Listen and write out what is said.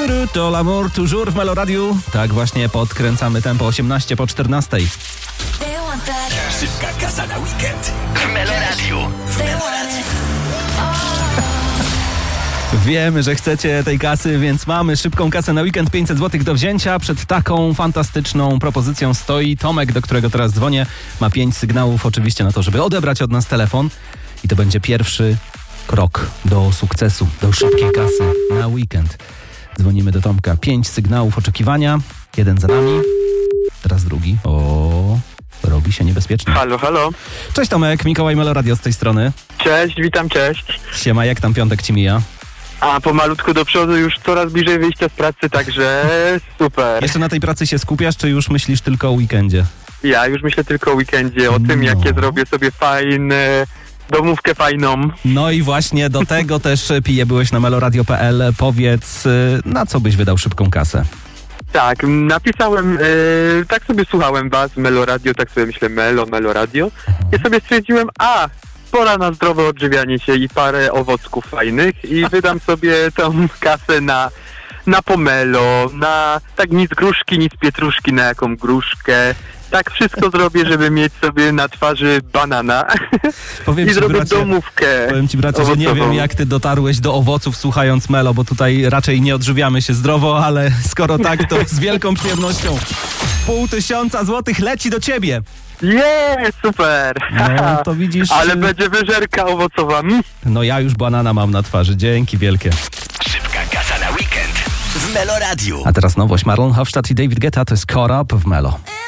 To l'amour toujours w Melo Radiu. Tak właśnie podkręcamy tempo 18 po 14. Szybka kasa na weekend w Melo Radiu. Wiemy, że chcecie tej kasy, więc mamy szybką kasę na weekend, 500 zł do wzięcia. Przed taką fantastyczną propozycją stoi Tomek, do którego teraz dzwonię. Ma 5 sygnałów oczywiście na to, żeby odebrać od nas telefon. I to będzie pierwszy krok do sukcesu, do szybkiej kasy na weekend. Dzwonimy do Tomka. 5 sygnałów oczekiwania. Jeden za nami. Teraz drugi. Robi się niebezpiecznie. Halo, halo. Cześć Tomek, Mikołaj Melo Radio z tej strony. Cześć, witam, cześć. Siema, jak tam piątek ci mija? A pomalutku do przodu, już coraz bliżej wyjścia z pracy, także super. Jeszcze na tej pracy się skupiasz, czy już myślisz tylko o weekendzie? Ja już myślę tylko o weekendzie, o tym, jakie zrobię sobie fajne, domówkę fajną. No i właśnie do tego też byłeś na meloradio.pl. Powiedz, na co byś wydał szybką kasę? Tak, napisałem, tak sobie słuchałem was, Melo Radio, tak sobie myślę, Melo Radio. I sobie stwierdziłem, pora na zdrowe odżywianie się i parę owocków fajnych i wydam sobie tą kasę na pomelo, na tak nic gruszki, nic pietruszki, na jaką gruszkę. Tak wszystko zrobię, żeby mieć sobie na twarzy banana i zrobię domówkę. Powiem ci, bracie, że nie wiem, jak ty dotarłeś do owoców słuchając Melo, bo tutaj raczej nie odżywiamy się zdrowo, ale skoro tak, to z wielką przyjemnością 500 złotych leci do ciebie. Super! No, to widzisz... Ale będzie wyżerka owocowa. No ja już banana mam na twarzy, dzięki wielkie. Szybka kasa na weekend w Melo Radiu. A teraz nowość, Marlon Hofstadt i David Guetta, to jest Caught Up w Melo.